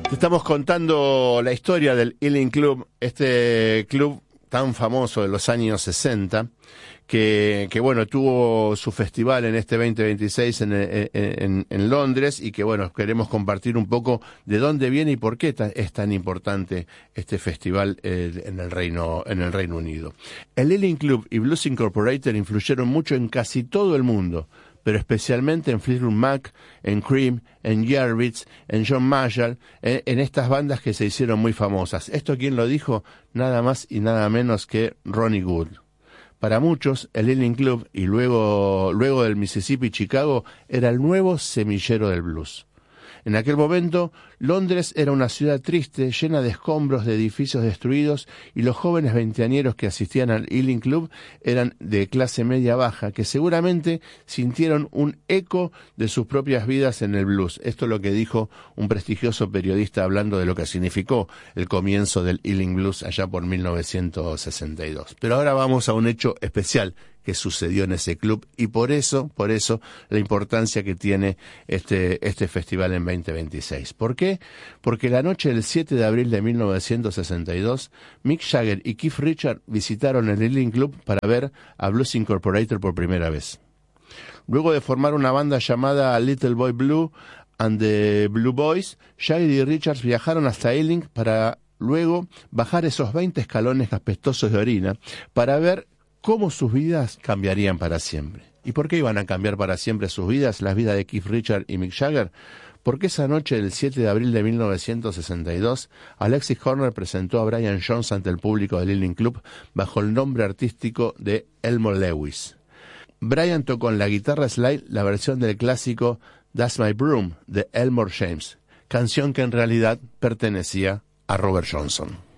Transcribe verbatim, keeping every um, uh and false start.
Te estamos contando la historia del Ealing Club, este club tan famoso de los años sesenta, que, que bueno, tuvo su festival en este veinte veintiséis en, en, en Londres, y que bueno, queremos compartir un poco de dónde viene y por qué es tan importante este festival eh, en el Reino, en el Reino Unido. El Ealing Club y Blues Incorporated influyeron mucho en casi todo el mundo, pero especialmente en Fleetwood Mac, en Cream, en Yardbirds, en John Mayall, en, en estas bandas que se hicieron muy famosas. ¿Esto quién lo dijo? Nada más y nada menos que Ronnie Wood. Para muchos, el Ealing Club y luego, luego del Mississippi y Chicago era el nuevo semillero del blues. En aquel momento, Londres era una ciudad triste, llena de escombros de edificios destruidos, y los jóvenes veinteañeros que asistían al Ealing Club eran de clase media baja, que seguramente sintieron un eco de sus propias vidas en el blues. Esto es lo que dijo un prestigioso periodista hablando de lo que significó el comienzo del Ealing Blues allá por mil novecientos sesenta y dos. Pero ahora vamos a un hecho especial que sucedió en ese club, y por eso, por eso, la importancia que tiene este, este festival en veinte veintiséis. ¿Por qué? Porque la noche del siete de abril de mil novecientos sesenta y dos, Mick Jagger y Keith Richards visitaron el Ealing Club para ver a Blues Incorporated por primera vez. Luego de formar una banda llamada Little Boy Blue and the Blue Boys, Jagger y Richards viajaron hasta Ealing para luego bajar esos veinte escalones apestosos de orina para ver cómo sus vidas cambiarían para siempre. ¿Y por qué iban a cambiar para siempre sus vidas, las vidas de Keith Richards y Mick Jagger? Porque esa noche del siete de abril de mil novecientos sesenta y dos, Alexis Korner presentó a Brian Jones ante el público del Ealing Club bajo el nombre artístico de Elmore Lewis. Brian tocó en la guitarra slide la versión del clásico That's My Broom de Elmore James, canción que en realidad pertenecía a Robert Johnson.